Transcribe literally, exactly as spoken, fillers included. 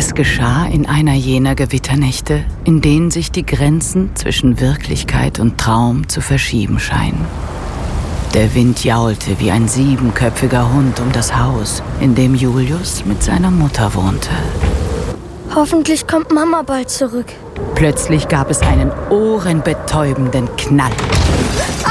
Es geschah in einer jener Gewitternächte, in denen sich die Grenzen zwischen Wirklichkeit und Traum zu verschieben scheinen. Der Wind jaulte wie ein siebenköpfiger Hund um das Haus, in dem Julius mit seiner Mutter wohnte. Hoffentlich kommt Mama bald zurück. Plötzlich gab es einen ohrenbetäubenden Knall.